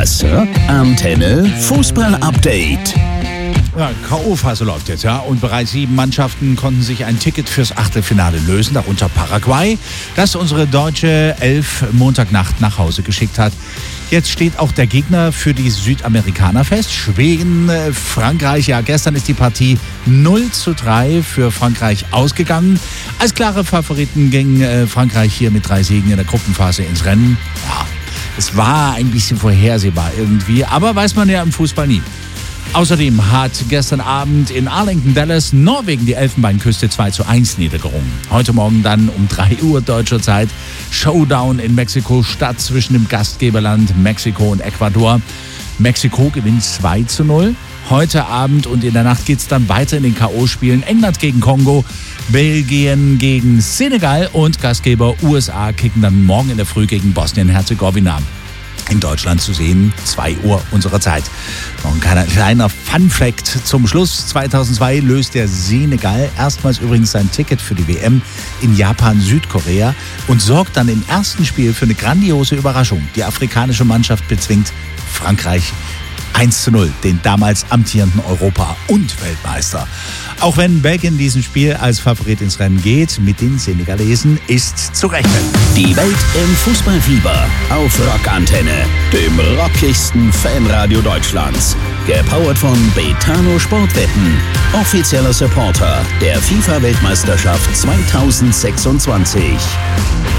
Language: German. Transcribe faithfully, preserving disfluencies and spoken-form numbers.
Das Rockantenne Fußball-Update. Ja, K O-Phase läuft jetzt, ja. Und bereits sieben Mannschaften konnten sich ein Ticket fürs Achtelfinale lösen, darunter Paraguay, das unsere deutsche Elf Montagnacht nach Hause geschickt hat. Jetzt steht auch der Gegner für die Südamerikaner fest. Schweden, Frankreich. Ja, gestern ist die Partie null zu drei für Frankreich ausgegangen. Als klare Favoriten ging Frankreich hier mit drei Siegen in der Gruppenphase ins Rennen. Ja, es war ein bisschen vorhersehbar irgendwie, aber weiß man ja im Fußball nie. Außerdem hat gestern Abend in Arlington, Dallas, Norwegen die Elfenbeinküste zwei zu eins niedergerungen. Heute Morgen dann um drei Uhr deutscher Zeit Showdown in Mexiko-Stadt zwischen dem Gastgeberland Mexiko und Ecuador. Mexiko gewinnt zwei zu null. Heute Abend und in der Nacht geht es dann weiter in den K O-Spielen. England gegen Kongo, Belgien gegen Senegal und Gastgeber U S A kicken dann morgen in der Früh gegen Bosnien-Herzegowina. In Deutschland zu sehen, zwei Uhr unserer Zeit. Noch ein kleiner Fun-Fact zum Schluss. zweitausendzwei löst der Senegal erstmals übrigens sein Ticket für die W M in Japan-Südkorea und sorgt dann im ersten Spiel für eine grandiose Überraschung. Die afrikanische Mannschaft bezwingt Frankreich eins zu null, den damals amtierenden Europa- und Weltmeister. Auch wenn Belgien in diesem Spiel als Favorit ins Rennen geht, mit den Senegalesen ist zu rechnen. Die Welt im Fußballfieber auf Rockantenne, dem rockigsten Fanradio Deutschlands. Gepowert von Betano Sportwetten, offizieller Supporter der FIFA-Weltmeisterschaft zweitausendsechsundzwanzig.